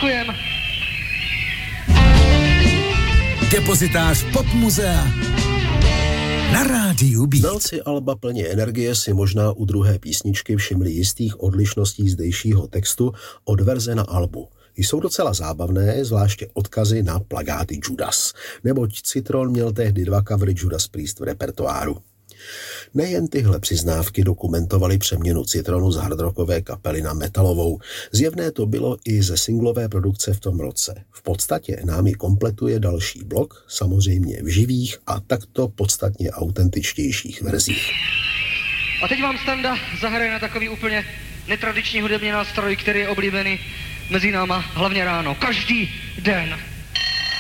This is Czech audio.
Děkujem. Depozitář Popmuzea na rádiu Beat. Znalci alba Plně energie si možná u druhé písničky všimli jistých odlišností zdejšího textu od verze na albu. Jsou docela zábavné, zvláště odkazy na plagáty Judas, neboť Citron měl tehdy 2 covery Judas Priest v repertoáru. Nejen tyhle přiznávky dokumentovaly přeměnu Citronu z hardrockové kapely na metalovou. Zjevné to bylo i ze singlové produkce v tom roce. V podstatě nám ji kompletuje další blok, samozřejmě v živých a takto podstatně autentičtějších verzích. A teď vám Standa zahraje na takový úplně netradiční hudební nástroj, který je oblíbený mezi náma hlavně ráno. Každý den.